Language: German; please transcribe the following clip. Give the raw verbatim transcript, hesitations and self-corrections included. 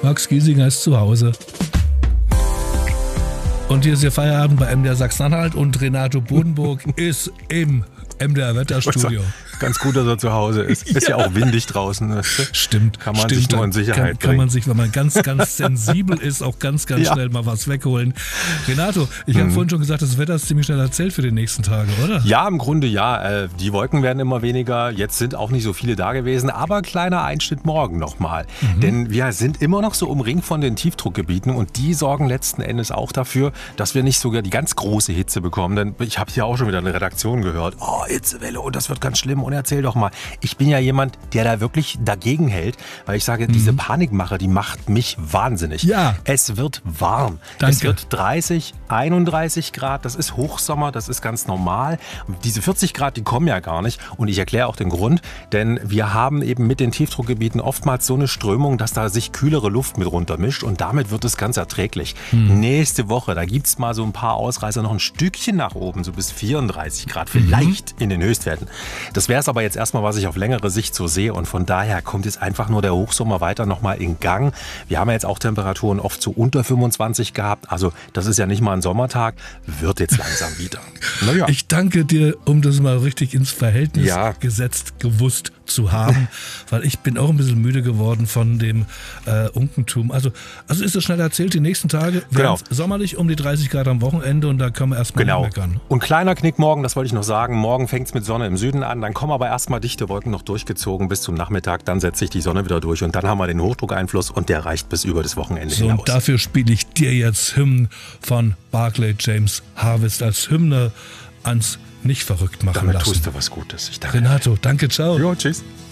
Max Giesinger ist zu Hause. Und hier ist Ihr Feierabend bei M D R Sachsen-Anhalt und Renato Bodenburg ist im M D R Wetterstudio. Ganz gut, dass er zu Hause ist. Ist ja, ja auch windig draußen. Ne? Stimmt. Kann man stimmt, sich nur in Sicherheit kann, bringen. Kann man sich, wenn man ganz, ganz sensibel ist, auch ganz, ganz ja. schnell mal was wegholen. Renato, ich habe hm. vorhin schon gesagt, das Wetter ist ziemlich schnell erzählt für die nächsten Tage, oder? Ja, im Grunde ja. Die Wolken werden immer weniger. Jetzt sind auch nicht so viele da gewesen. Aber kleiner Einschnitt morgen nochmal. Mhm. Denn wir sind immer noch so umringt von den Tiefdruckgebieten. Und die sorgen letzten Endes auch dafür, dass wir nicht sogar die ganz große Hitze bekommen. Denn ich habe hier auch schon wieder eine Redaktion gehört. Oh, Hitzewelle und das wird ganz schlimm. Und erzähl doch mal. Ich bin ja jemand, der da wirklich dagegen hält, weil ich sage, mhm. diese Panikmache, die macht mich wahnsinnig. Ja. Es wird warm. Danke. Es wird dreißig, einunddreißig Grad, das ist Hochsommer, das ist ganz normal. Diese vierzig Grad, die kommen ja gar nicht und ich erkläre auch den Grund, denn wir haben eben mit den Tiefdruckgebieten oftmals so eine Strömung, dass da sich kühlere Luft mit runtermischt und damit wird es ganz erträglich. Mhm. Nächste Woche, da gibt es mal so ein paar Ausreißer noch ein Stückchen nach oben, so bis vierunddreißig Grad, vielleicht mhm. in den Höchstwerten. Das wäre es aber jetzt erstmal, was ich auf längere Sicht so sehe und von daher kommt jetzt einfach nur der Hochsommer weiter nochmal in Gang. Wir haben ja jetzt auch Temperaturen oft so unter fünfundzwanzig gehabt, also das ist ja nicht mal ein Sommertag, wird jetzt langsam wieder. Naja. Ich danke dir, um das mal richtig ins Verhältnis ja. gesetzt, gewusst zu haben, weil ich bin auch ein bisschen müde geworden von dem äh, Unkentum. Also, also ist es schnell erzählt, die nächsten Tage werden genau. sommerlich um die dreißig Grad am Wochenende und da kann man erstmal genau. meckern. Und kleiner Knick morgen, das wollte ich noch sagen, morgen fängt es mit Sonne im Süden an, dann kommen aber erstmal dichte Wolken noch durchgezogen bis zum Nachmittag, dann setzt sich die Sonne wieder durch und dann haben wir den Hochdruckeinfluss und der reicht bis über das Wochenende so, hinaus. Und dafür spiele ich dir jetzt Hymnen von Barclay James Harvest als Hymne ans nicht verrückt machen Damit lassen. Damit tust du was Gutes. Ich danke. Renato, danke, ciao. Jo, tschüss.